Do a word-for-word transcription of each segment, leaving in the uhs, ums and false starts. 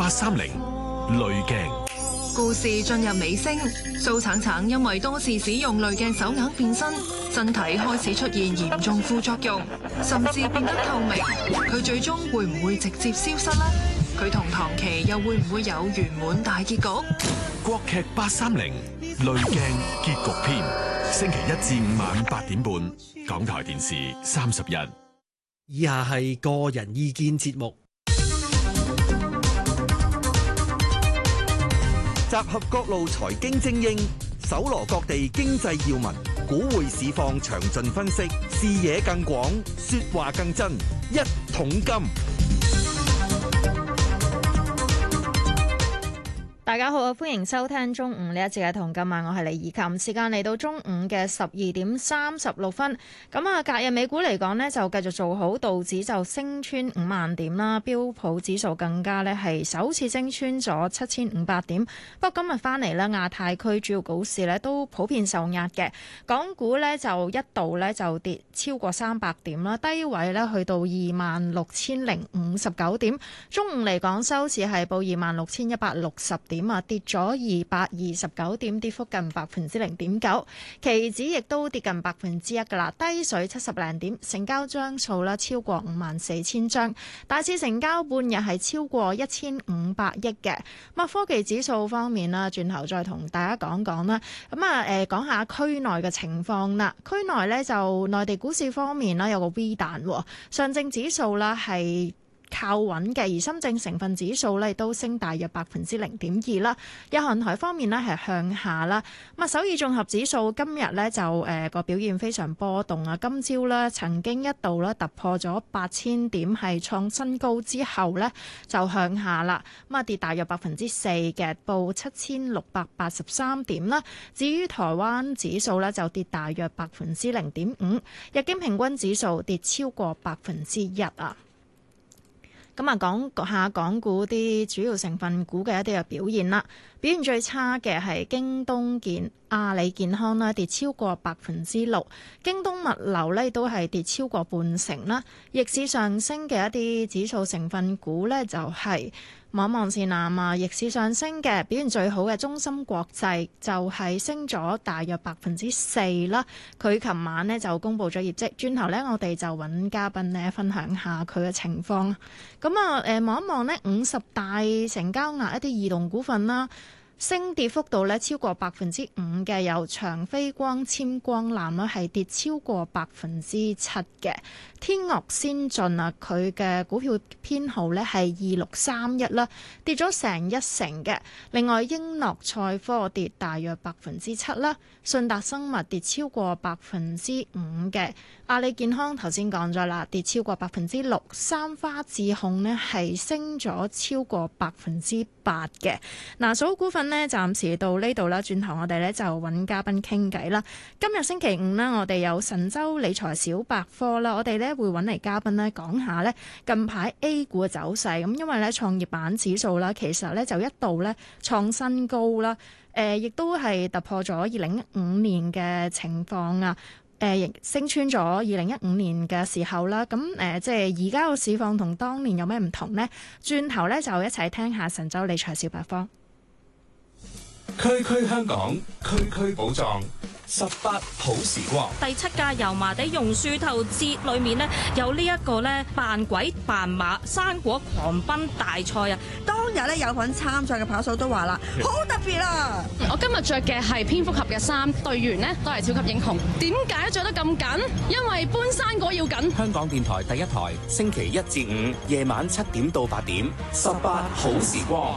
八三零濾鏡。 故事進入尾聲，蘇橙橙因為多次使用濾鏡手鐲變身，身體開始出現嚴重副作用，甚至變得透明。佢最終會唔會直接消失呢？佢同唐琪又會唔會有圓滿大結局？ 國劇八三零濾鏡結局篇，星期一至五晚八點半，港台電視三十一。 以下係個人意見節目。 集合各路財經精英，搜羅各地經濟要聞，股匯市況詳盡分析，視野更廣，說話更真。一桶金。 大家好啊，歡迎收聽中午呢一節嘅同今晚我係李怡琴，時間嚟到中午嘅十二點三十六分。咁啊，隔日美股嚟講呢，就繼續做好，道指就升穿五萬點啦，標普指數更加呢係首次升穿咗七千五百點。不過今日翻嚟呢，亞太區主要股市呢都普遍受壓嘅，港股呢就一度呢就跌超過三百點啦，低位呢去到二萬六千零五十九點。中午嚟講收市係報二萬六千一百六十點。點啊，跌咗二百二十九點，跌幅近百分之零點九。期指亦都跌近百分之一噶啦，低水七十零點，成交張數啦超過五萬四千張。大市成交半日係超過一千五百億嘅。咁啊，科技指數方面啦，轉頭再同大家講講啦。咁啊，誒講下區內嘅情況啦。區內呢，就內地股市方面啦，有個 V 彈，上證指數啦係靠穩嘅，而深證成分指數咧都升大約百分之零點二啦。日韓台方面咧係向下啦。咁啊，首爾綜合指數今日咧就誒個、呃、表現非常波動啊。今朝咧曾經一度咧突破咗八千點，係創新高之後咧就向下啦。咁啊，跌大約百分之四嘅，報七千六百八十三點啦。至於台灣指數咧就跌大約百分之零點五，日經平均指數跌超過百分之一啊。咁啊，講下港股啲主要成分股嘅一啲嘅表現啦。表現最差嘅係京東健、阿里健康啦，跌超過百分之六。京東物流呢都係跌超過半成啦。逆市上升嘅一啲指數成分股呢，就係望一望先啊，逆市上升嘅表現最好嘅中芯國際就係升咗大約百分之四啦。佢琴晚呢就公布咗業績，轉頭呢，我哋就揾嘉賓呢分享下佢嘅情況。咁啊，誒望一望呢五十大成交額一啲異動股份啦。升跌幅度咧超過百分之五嘅，有長飛光纖光纜咧係跌超過百分之七嘅。天樂先進啊，佢嘅股票編號咧係二六三一啦，跌咗成一成嘅。另外英諾賽科跌大約百分之七啦，信達生物跌超過百分之五嘅。阿里健康頭先講咗啦，跌超過百分之六。三花智控呢係升咗超過百分之八嘅。嗱，數股份呢暫時到呢度啦，轉頭我哋咧就揾嘉賓傾偈啦。今日星期五呢，我哋有神州理財小百科啦，我哋咧會揾嚟嘉賓咧講下咧近排 A 股嘅走勢。咁因為咧創業板指數啦，其實咧就一度咧創新高啦，誒、呃、亦都係突破咗二零一五年嘅情況啊。誒、呃、升穿咗二零一五年嘅時候啦，咁誒、呃、即係而家個市況同當年有咩唔同呢？轉頭咧就一齊聽下神州理財小百科。 區區香港，區區寶藏，十八好時光。 第七屆油麻地榕樹頭節裏面呢，有呢一個咧扮鬼扮馬生果狂奔大賽啊！ 當日咧有份參賽嘅跑手都話啦，好特別啊！ 我今日着嘅係蝙蝠俠嘅衫，隊員呢都係超級英雄。點解着得咁緊？因為搬生果要緊。 香港電台第一台，星期一至五夜晚七點到八點，十八好時光。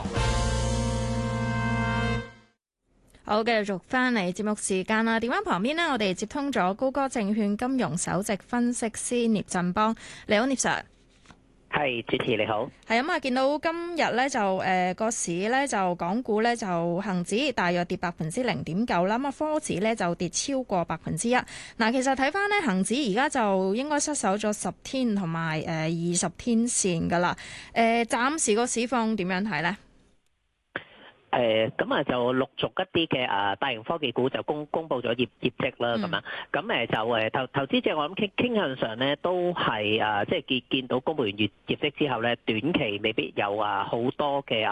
好，繼續翻嚟節目時間啦。電話旁邊呢，我哋接通咗高歌證券金融首席分析師聶振邦。你好，聶 Sir。 係，主持你好。 係咁啊，見到今日咧就誒個、呃、市咧就港股咧就恆指大約跌百分之零點九啦，咁啊科指咧就跌超過百分之一。嗱，其實睇翻咧恆指而家就應該失守咗十天同埋誒二十天線噶啦。誒、呃，暫時個市況點樣睇咧？ 誒咁啊，就陸續一啲嘅啊大型科技股就公公佈咗業業績啦，咁樣咁誒就誒投投資者我諗傾傾向上咧都係啊，即係見見到公佈完業業績之後咧，短期未必有啊好多嘅啊